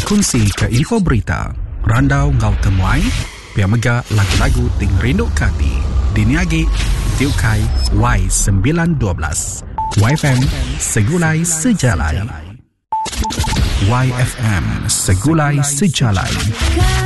berkongsi ke info berita, randau ngau temuai, pia mega lagu-lagu ting rindu kati. Diniagi tiukai Y912. YFM Segulai Sejalan. YFM Segulai Sejalan.